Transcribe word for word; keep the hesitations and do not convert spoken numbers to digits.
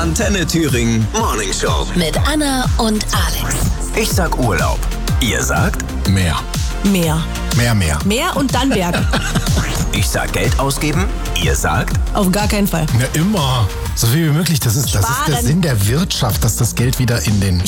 Antenne Thüringen Morning Show. Mit Anna und Alex. Ich sag Urlaub. Ihr sagt Mehr. Mehr. Mehr, mehr. Mehr und dann Berge. Ich sag Geld ausgeben. Ihr sagt Auf gar keinen Fall. Ja, immer. So viel wie möglich. Das ist, das ist der Sparen. Sinn der Wirtschaft, dass das Geld wieder in den